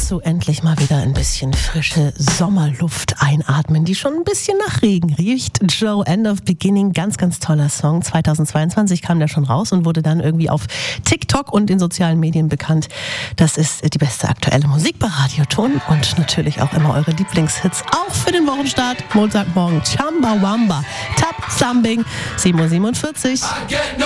dazu endlich mal wieder ein bisschen frische Sommerluft einatmen, die schon ein bisschen nach Regen riecht. Joe, End of Beginning, ganz, ganz toller Song. 2022 kam der schon raus und wurde dann irgendwie auf TikTok und in sozialen Medien bekannt. Das ist die beste aktuelle Musik bei Radioton und natürlich auch immer eure Lieblingshits, auch für den Wochenstart. Montagmorgen, Chumbawamba, Tap Thumbing, 7:47 Uhr.